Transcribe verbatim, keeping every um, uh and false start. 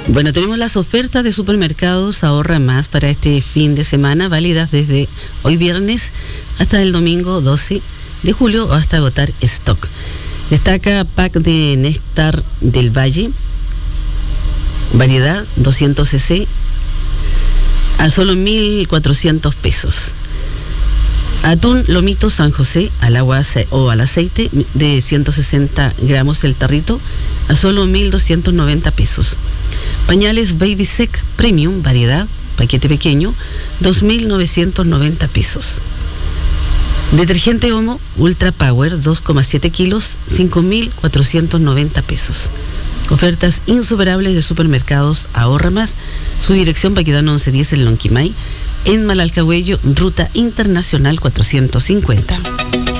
Bueno, tenemos las ofertas de supermercados Ahorra Más para este fin de semana, válidas desde hoy viernes hasta el domingo doce de julio o hasta agotar stock. Destaca pack de néctar del Valle, variedad doscientos centilitros, a solo mil cuatrocientos pesos. Atún Lomito San José al agua o al aceite de ciento sesenta gramos el tarrito a solo mil doscientos noventa pesos. Pañales Baby Sec Premium variedad, paquete pequeño, dos mil novecientos noventa pesos. Detergente Omo Ultra Power dos coma siete kilos, cinco mil cuatrocientos noventa pesos. Ofertas insuperables de supermercados Ahorra Más. Su dirección Baquedano once diez en Lonquimay, en Malalcahuello, Ruta Internacional cuatrocientos cincuenta.